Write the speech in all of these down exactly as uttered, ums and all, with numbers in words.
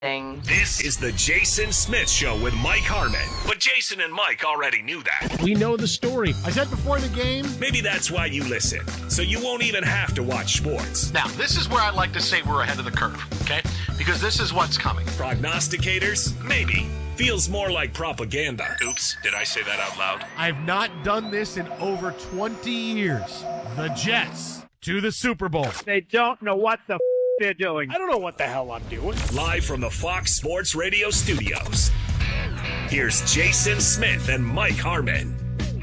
This is the Jason Smith Show with Mike Harmon. But Jason and Mike already knew that. We know the story. I said before the game. Maybe that's why you listen, so you won't even have to watch sports. Now, this is where I like to say we're ahead of the curve, okay? Because this is what's coming. Prognosticators? Maybe. Feels more like propaganda. Oops, did I say that out loud? I've not done this in over twenty years. The Jets to the Super Bowl. They don't know what the f- they're doing. I don't know what the hell I'm doing. Live from the Fox Sports Radio studios. Here's Jason Smith and Mike Harmon.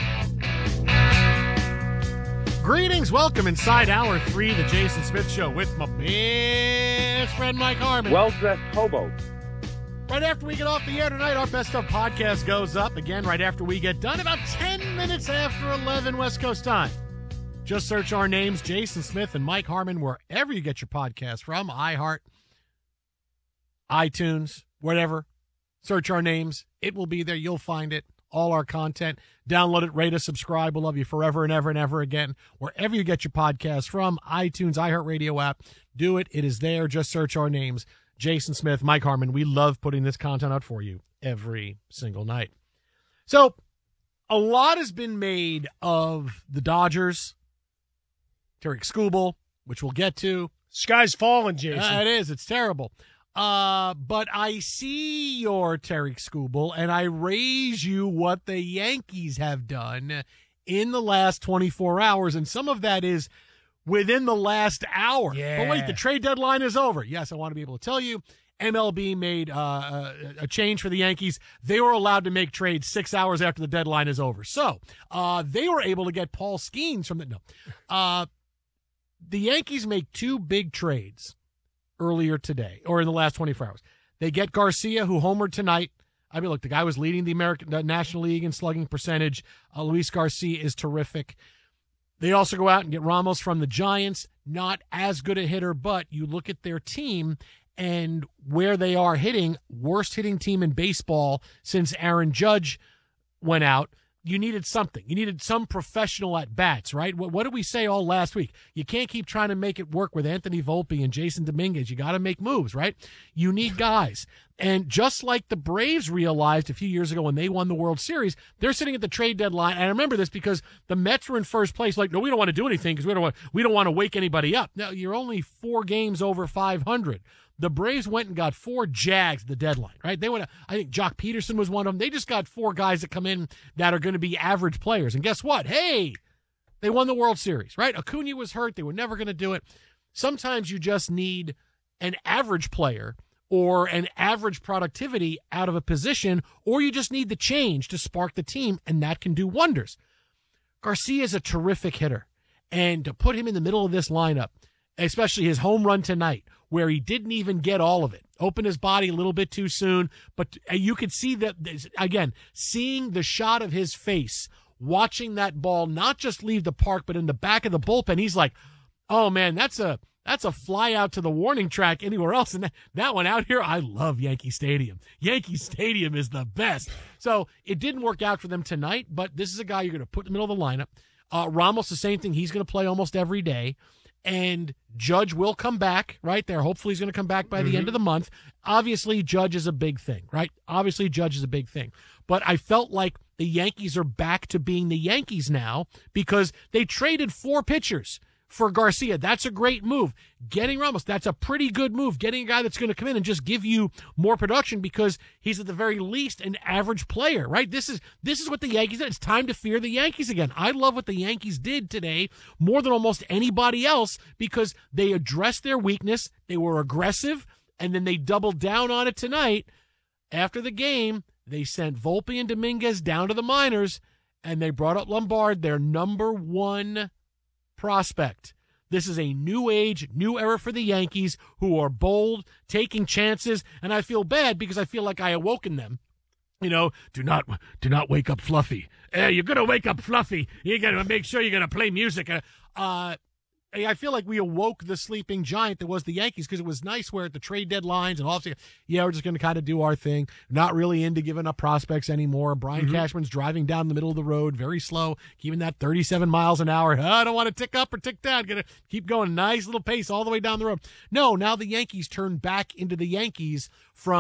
Greetings, welcome inside hour three, the Jason Smith Show with my best friend Mike Harmon. Well-dressed hobo. Right after we get off the air tonight, our Best Of podcast goes up. Again, right after we get done, about ten minutes after eleven West Coast time. Just search our names, Jason Smith and Mike Harmon, wherever you get your podcast from, iHeart, iTunes, whatever. Search our names. It will be there. You'll find it. All our content. Download it, rate us, subscribe. We'll love you forever and ever and ever again. Wherever you get your podcast from, iTunes, iHeartRadio app, do it. It is there. Just search our names, Jason Smith, Mike Harmon. We love putting this content out for you every single night. So, a lot has been made of the Dodgers, Tarik Skubal, which we'll get to. Sky's falling, Jason. Uh, it is. It's terrible. Uh, but I see your Tarik Skubal, and I raise you what the Yankees have done in the last twenty-four hours, and some of that is within the last hour. Yeah. But wait, the trade deadline is over. Yes, I want to be able to tell you, M L B made uh, a change for the Yankees. They were allowed to make trades six hours after the deadline is over. So uh, they were able to get Paul Skeens from the – no. Uh, the Yankees make two big trades earlier today, or in the last twenty-four hours. They get Garcia, who homered tonight. I mean, look, the guy was leading the American the National League in slugging percentage. Uh, Luis Garcia is terrific. They also go out and get Ramos from the Giants. Not as good a hitter, but you look at their team and where they are hitting, worst hitting team in baseball since Aaron Judge went out. You needed something. You needed some professional at bats, right? What, what did we say all last week? You can't keep trying to make it work with Anthony Volpe and Jason Dominguez. You got to make moves, right? You need guys. And just like the Braves realized a few years ago when they won the World Series, they're sitting at the trade deadline. And I remember this because the Mets were in first place. Like, no, we don't want to do anything because we don't want, we don't want to wake anybody up. Now, you're only four games over five hundred. The Braves went and got four Jags at the deadline, right? They went. I think Jock Peterson was one of them. They just got four guys that come in that are going to be average players. And guess what? Hey, they won the World Series, right? Acuna was hurt. They were never going to do it. Sometimes you just need an average player or an average productivity out of a position, or you just need the change to spark the team, and that can do wonders. Garcia is a terrific hitter, and to put him in the middle of this lineup, especially his home run tonight, where he didn't even get all of it. Opened his body a little bit too soon, but you could see that, again, seeing the shot of his face, watching that ball not just leave the park, but in the back of the bullpen, he's like, oh, man, that's a that's a fly out to the warning track anywhere else. And that, that one out here, I love Yankee Stadium. Yankee Stadium is the best. So it didn't work out for them tonight, but this is a guy you're going to put in the middle of the lineup. Uh, Ramos, the same thing. He's going to play almost every day. And Judge will come back, right there. Hopefully he's going to come back by the mm-hmm. end of the month. Obviously, Judge is a big thing, right? Obviously, Judge is a big thing. But I felt like the Yankees are back to being the Yankees now because they traded four pitchers for Garcia. That's a great move. Getting Ramos, that's a pretty good move. Getting a guy that's going to come in and just give you more production because he's at the very least an average player, right? This is this is what the Yankees did. It's time to fear the Yankees again. I love what the Yankees did today more than almost anybody else because they addressed their weakness. They were aggressive, and then they doubled down on it tonight. After the game, they sent Volpe and Dominguez down to the minors, and they brought up Lombard, their number one prospect. This is a new age, new era for the Yankees who are bold, taking chances, and I feel bad because I feel like I awoken them. You know, do not do not wake up Fluffy. Eh, you're going to wake up Fluffy. You're going to make sure you're going to play music. Uh, uh, I feel like we awoke the sleeping giant that was the Yankees, because it was nice where at the trade deadlines and all that, yeah, we're just going to kind of do our thing, not really into giving up prospects anymore. Brian Mm-hmm. Cashman's driving down the middle of the road very slow, keeping that thirty-seven miles an hour. I don't want to tick up or tick down. Going to keep going nice little pace all the way down the road. No, now the Yankees turn back into the Yankees from